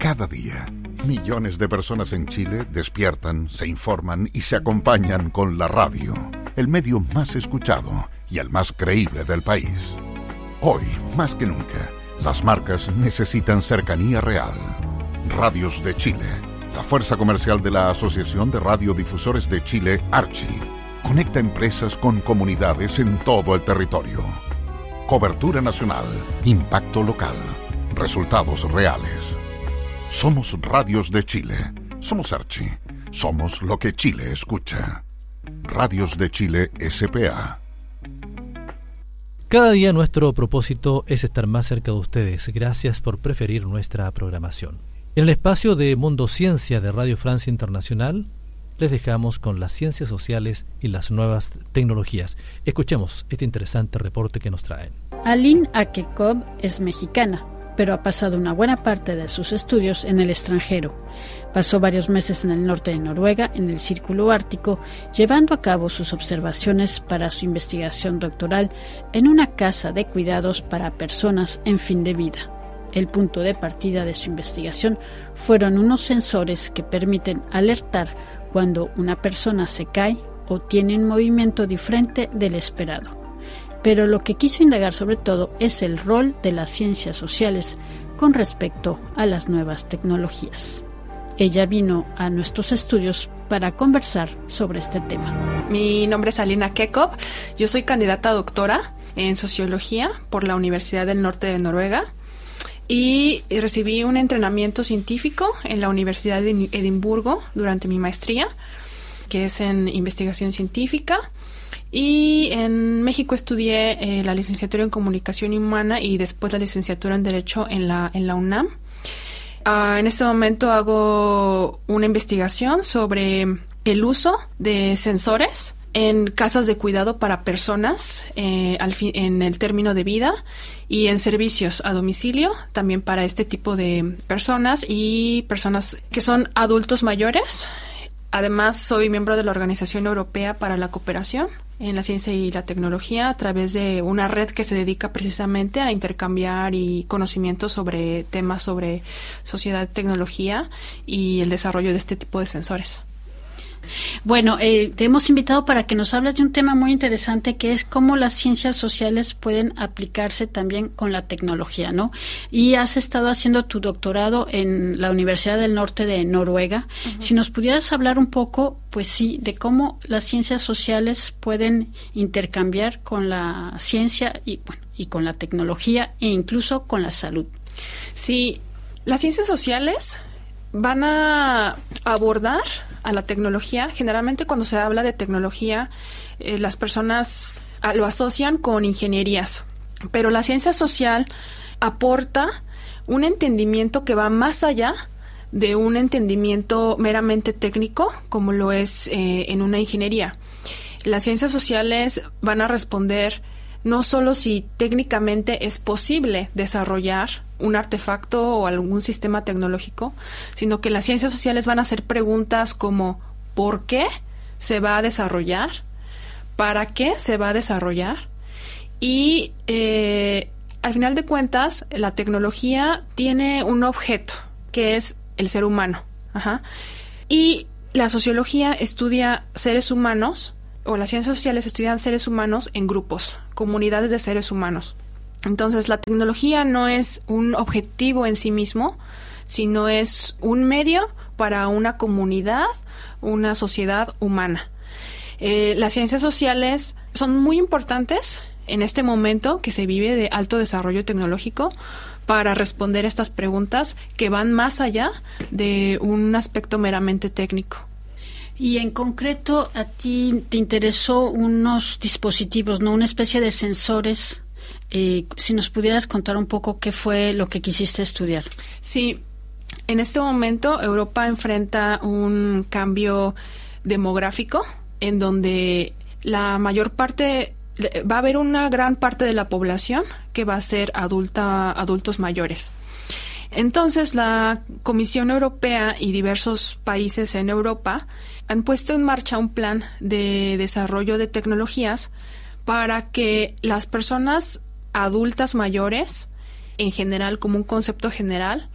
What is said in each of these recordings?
Cada día, millones de personas en Chile despiertan, se informan y se acompañan con la radio, el medio más escuchado y el más creíble del país. Hoy, más que nunca, las marcas necesitan cercanía real. Radios de Chile, la fuerza comercial de la Asociación de Radiodifusores de Chile, Archi, conecta empresas con comunidades en todo el territorio. Cobertura nacional, impacto local, resultados reales. Somos Radios de Chile, somos Archi, somos lo que Chile escucha. Radios de Chile S.p.A. Cada día nuestro propósito es estar más cerca de ustedes. Gracias por preferir nuestra programación. En el espacio de Mundo Ciencia de Radio Francia Internacional, les dejamos con las ciencias sociales y las nuevas tecnologías. Escuchemos este interesante reporte que nos traen. Aline Akekov es mexicana, pero ha pasado una buena parte de sus estudios en el extranjero. Pasó varios meses en el norte de Noruega, en el Círculo Ártico, llevando a cabo sus observaciones para su investigación doctoral en una casa de cuidados para personas en fin de vida. El punto de partida de su investigación fueron unos sensores que permiten alertar cuando una persona se cae o tiene un movimiento diferente del esperado. Pero lo que quiso indagar sobre todo es el rol de las ciencias sociales con respecto a las nuevas tecnologías. Ella vino a nuestros estudios para conversar sobre este tema. Mi nombre es Aline Akekov. Yo soy candidata a doctora en Sociología por la Universidad del Norte de Noruega y recibí un entrenamiento científico en la Universidad de Edimburgo durante mi maestría, que es en investigación científica. Y en México estudié la licenciatura en Comunicación Humana y después la licenciatura en Derecho en la UNAM. En este momento hago una investigación sobre el uso de sensores en casas de cuidado para personas en el término de vida y en servicios a domicilio, también para este tipo de personas y personas que son adultos mayores. Además, soy miembro de la Organización Europea para la Cooperación en la Ciencia y la Tecnología a través de una red que se dedica precisamente a intercambiar y conocimientos sobre temas sobre sociedad, tecnología y el desarrollo de este tipo de sensores. Bueno, te hemos invitado para que nos hables de un tema muy interesante que es cómo las ciencias sociales pueden aplicarse también con la tecnología, ¿no? Y has estado haciendo tu doctorado en la Universidad del Norte de Noruega. Uh-huh. Si nos pudieras hablar un poco, pues sí, de cómo las ciencias sociales pueden intercambiar con la ciencia y con la tecnología e incluso con la salud. Sí, las ciencias sociales van a abordar a la tecnología. Generalmente cuando se habla de tecnología, las personas lo asocian con ingenierías, pero la ciencia social aporta un entendimiento que va más allá de un entendimiento meramente técnico, como lo es en una ingeniería. Las ciencias sociales van a responder no solo si técnicamente es posible desarrollar un artefacto o algún sistema tecnológico, sino que las ciencias sociales van a hacer preguntas como ¿por qué se va a desarrollar? ¿Para qué se va a desarrollar? Y al final de cuentas, la tecnología tiene un objeto, que es el ser humano. Ajá. Y la sociología estudia seres humanos, o las ciencias sociales estudian seres humanos en grupos, comunidades de seres humanos. Entonces, la tecnología no es un objetivo en sí mismo, sino es un medio para una comunidad, una sociedad humana. Las ciencias sociales son muy importantes en este momento que se vive de alto desarrollo tecnológico para responder estas preguntas que van más allá de un aspecto meramente técnico. Y en concreto, a ti te interesó unos dispositivos, ¿no? Una especie de sensores. Si nos pudieras contar un poco qué fue lo que quisiste estudiar. Sí, en este momento Europa enfrenta un cambio demográfico en donde la mayor parte, va a haber una gran parte de la población que va a ser adultos mayores. Entonces, la Comisión Europea y diversos países en Europa han puesto en marcha un plan de desarrollo de tecnologías para que las personas adultas mayores, en general, como un concepto general,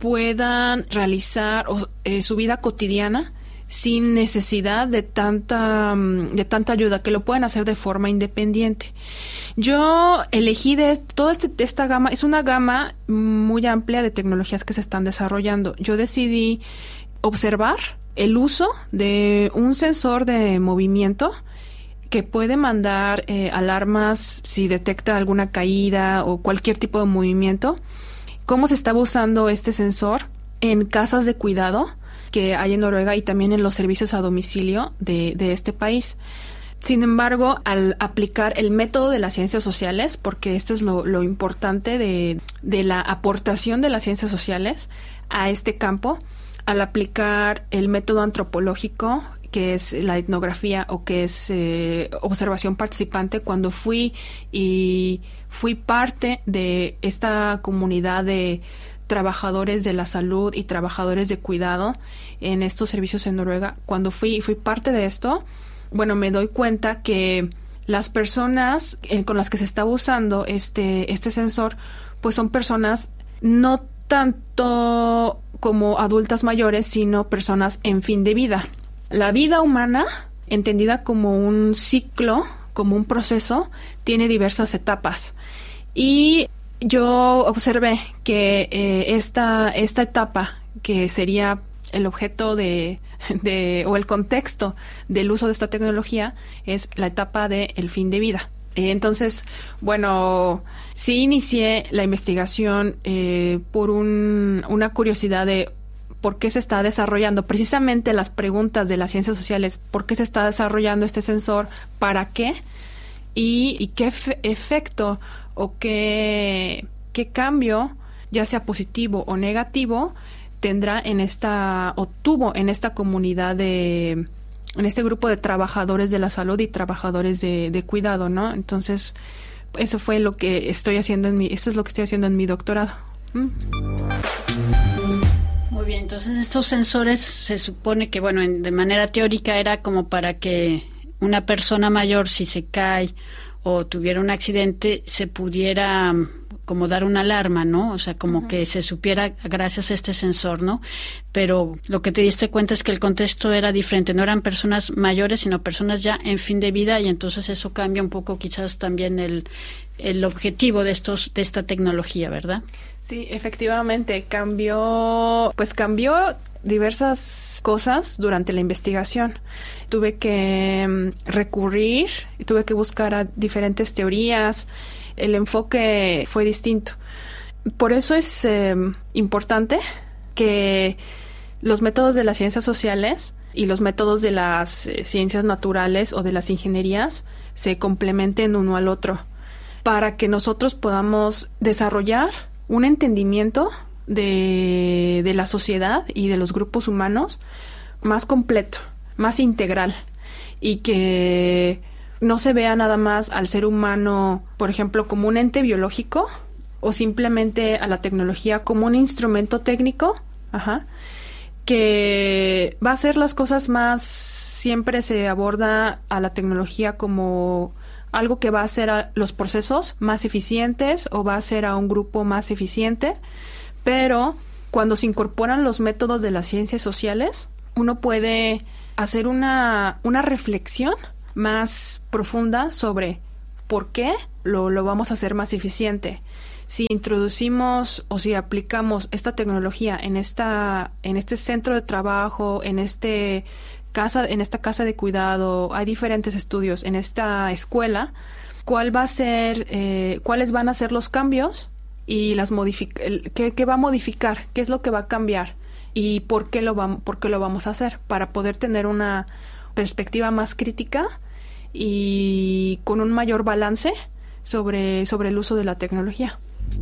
puedan realizar su vida cotidiana sin necesidad de tanta ayuda, que lo puedan hacer de forma independiente. Yo elegí de toda esta gama, es una gama muy amplia de tecnologías que se están desarrollando. Yo decidí observar el uso de un sensor de movimiento que puede mandar alarmas si detecta alguna caída o cualquier tipo de movimiento. ¿Cómo se estaba usando este sensor en casas de cuidado que hay en Noruega y también en los servicios a domicilio de este país? Sin embargo, al aplicar el método de las ciencias sociales, porque esto es lo importante de la aportación de las ciencias sociales a este campo, al aplicar el método antropológico, que es la etnografía o que es observación participante, cuando fui parte de esta comunidad de trabajadores de la salud y trabajadores de cuidado en estos servicios en Noruega, cuando fui parte de esto, bueno, me doy cuenta que las personas con las que se estaba usando este sensor, pues son personas no tanto como adultas mayores, sino personas en fin de vida. La vida humana, entendida como un ciclo, como un proceso, tiene diversas etapas. Y yo observé que esta etapa, que sería el objeto o el contexto del uso de esta tecnología, es la etapa del fin de vida. Entonces, bueno, sí inicié la investigación por una curiosidad de por qué se está desarrollando, precisamente las preguntas de las ciencias sociales, por qué se está desarrollando este sensor, para qué y qué efecto o qué cambio, ya sea positivo o negativo, tendrá tuvo en esta comunidad en este grupo de trabajadores de la salud y trabajadores de cuidado, ¿no? Entonces, eso fue lo que estoy haciendo eso es lo que estoy haciendo en mi doctorado. Muy bien, entonces estos sensores se supone que, bueno, de manera teórica era como para que una persona mayor, si se cae o tuviera un accidente, se pudiera como dar una alarma, ¿no? O sea, como que se supiera gracias a este sensor, ¿no? Pero lo que te diste cuenta es que el contexto era diferente, no eran personas mayores, sino personas ya en fin de vida, y entonces eso cambia un poco quizás también el objetivo de esta tecnología, ¿verdad? Sí, efectivamente, cambió diversas cosas durante la investigación. Tuve que recurrir, tuve que buscar a diferentes teorías. El enfoque fue distinto. Por eso es importante que los métodos de las ciencias sociales y los métodos de las ciencias naturales o de las ingenierías se complementen uno al otro, para que nosotros podamos desarrollar un entendimiento de la sociedad y de los grupos humanos más completo, más integral, y que no se vea nada más al ser humano, por ejemplo, como un ente biológico, o simplemente a la tecnología como un instrumento técnico, que va a hacer las cosas más, siempre se aborda a la tecnología como algo que va a hacer a los procesos más eficientes o va a hacer a un grupo más eficiente, pero cuando se incorporan los métodos de las ciencias sociales, uno puede hacer una reflexión más profunda sobre por qué lo vamos a hacer más eficiente. Si introducimos o si aplicamos esta tecnología en este centro de trabajo, en esta casa de cuidado, hay diferentes estudios en esta escuela, cuáles van a ser los cambios y qué va a modificar, qué es lo que va a cambiar y por qué lo vamos a hacer, para poder tener una perspectiva más crítica y con un mayor balance sobre el uso de la tecnología.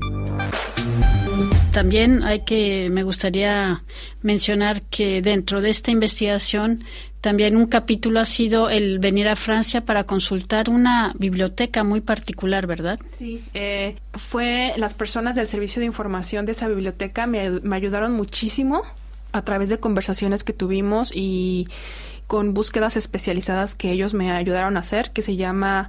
También me gustaría mencionar que dentro de esta investigación también un capítulo ha sido el venir a Francia para consultar una biblioteca muy particular, ¿verdad? Sí, fue las personas del servicio de información de esa biblioteca me ayudaron muchísimo a través de conversaciones que tuvimos y con búsquedas especializadas que ellos me ayudaron a hacer, que se llama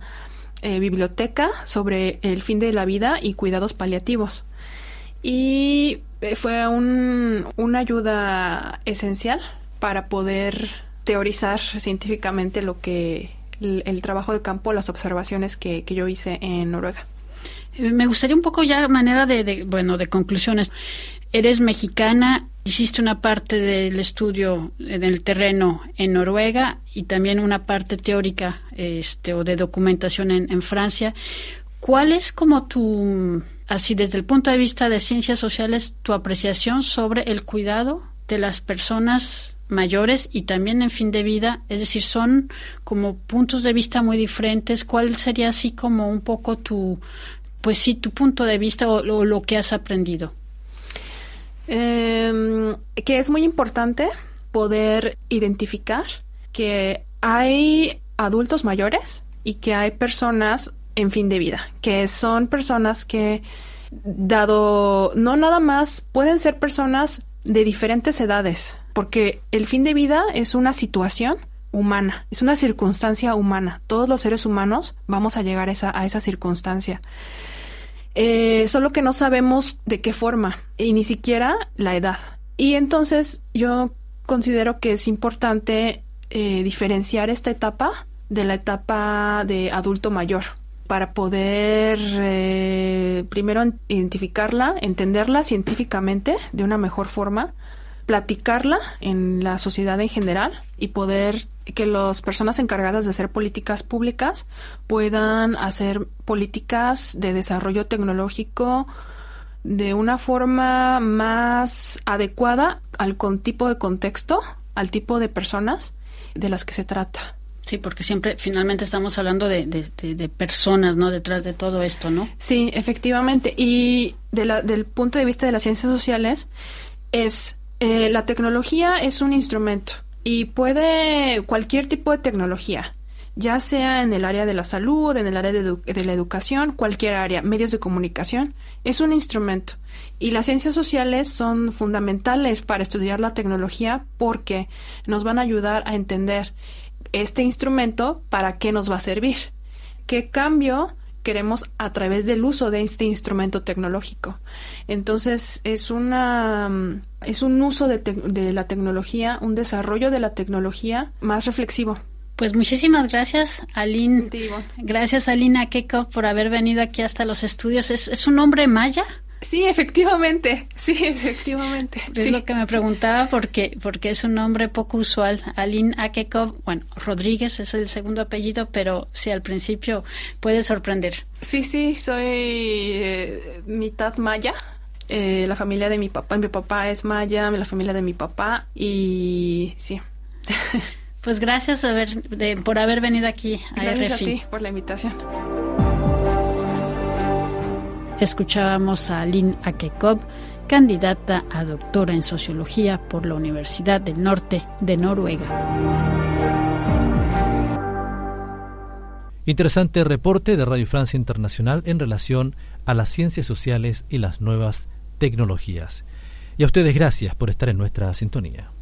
Biblioteca sobre el fin de la vida y cuidados paliativos. Y fue una ayuda esencial para poder teorizar científicamente lo que el trabajo de campo, las observaciones que yo hice en Noruega. Me gustaría un poco ya manera de conclusiones. Eres mexicana, hiciste una parte del estudio en el terreno en Noruega y también una parte teórica o de documentación en Francia. ¿Cuál es como tu, así desde el punto de vista de ciencias sociales, tu apreciación sobre el cuidado de las personas mayores y también en fin de vida? Es decir, son como puntos de vista muy diferentes. ¿Cuál sería así como un poco tu punto de vista o lo que has aprendido? Que es muy importante poder identificar que hay adultos mayores y que hay personas en fin de vida, que son personas que, dado no nada más, pueden ser personas de diferentes edades, porque el fin de vida es una situación humana, es una circunstancia humana. Todos los seres humanos vamos a llegar a esa circunstancia. Solo que no sabemos de qué forma y ni siquiera la edad. Y entonces yo considero que es importante diferenciar esta etapa de la etapa de adulto mayor para poder primero identificarla, entenderla científicamente de una mejor forma, platicarla en la sociedad en general y poder que las personas encargadas de hacer políticas públicas puedan hacer políticas de desarrollo tecnológico de una forma más adecuada al tipo de contexto, al tipo de personas de las que se trata. Sí, porque siempre finalmente estamos hablando de personas, ¿no? Detrás de todo esto, ¿no? Sí, efectivamente. Y del punto de vista de las ciencias sociales la tecnología es un instrumento y cualquier tipo de tecnología, ya sea en el área de la salud, en el área de la educación, cualquier área, medios de comunicación, es un instrumento. Y las ciencias sociales son fundamentales para estudiar la tecnología porque nos van a ayudar a entender este instrumento, para qué nos va a servir, qué cambio queremos a través del uso de este instrumento tecnológico. Entonces, es un uso de la tecnología, un desarrollo de la tecnología más reflexivo. Pues muchísimas gracias, Aline. Digo. Gracias, Aline Akekov, por haber venido aquí hasta los estudios. ¿Es un nombre maya? Sí, efectivamente. Es lo que me preguntaba porque es un nombre poco usual. Aline Akekov, Rodríguez es el segundo apellido, pero sí, al principio puede sorprender. Sí, soy mitad maya. La familia de mi papá es maya, la familia de mi papá, y sí. Pues gracias por haber venido aquí a RFI. Gracias a ti por la invitación. Escuchábamos a Aline Akekov, candidata a doctora en Sociología por la Universidad del Norte de Noruega. Interesante reporte de Radio Francia Internacional en relación a las ciencias sociales y las nuevas tecnologías. Y a ustedes gracias por estar en nuestra sintonía.